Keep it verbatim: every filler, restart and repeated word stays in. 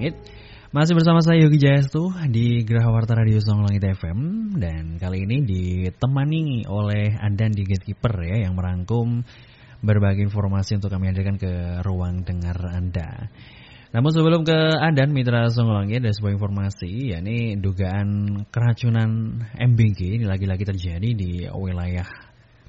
Langit. Masih bersama saya Yogi Jayastu di Geraha Warta Radio Song Langit F M. Dan kali ini ditemani oleh Adan di Gatekeeper ya, yang merangkum berbagai informasi untuk kami hadirkan ke ruang dengar Anda. Namun sebelum ke Adan, Mitra Song Langit, ada sebuah informasi, yakni dugaan keracunan M B G ini lagi-lagi terjadi di wilayah